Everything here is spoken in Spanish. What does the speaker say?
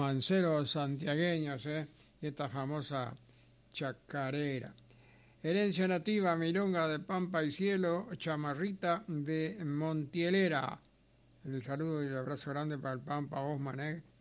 romanceros santiagueños, y esta famosa chacarera. Herencia nativa, milonga de Pampa y Cielo, chamarrita de Montielera. El saludo y el abrazo grande para el Pampa Osman,